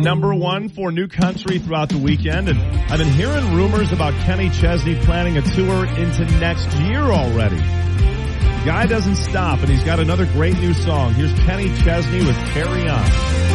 #1 for new country throughout the weekend. And I've been hearing rumors about Kenny Chesney planning a tour into next year already. The guy doesn't stop, and he's got another great new song. Here's Kenny Chesney with Carry On.